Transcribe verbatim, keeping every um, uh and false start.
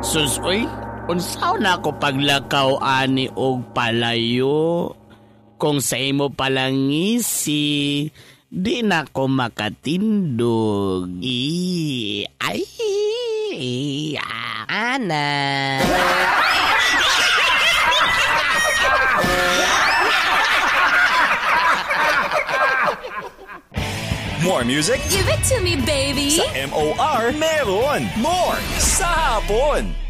Sus, uy, unsaw na ako paglakaw ani og palayo. Kung sa imo palangisi, di na ko makatindog. I, ay, i, ah, Ana. More music? Give it to me, baby! Sa M O R meron. More sa hapon.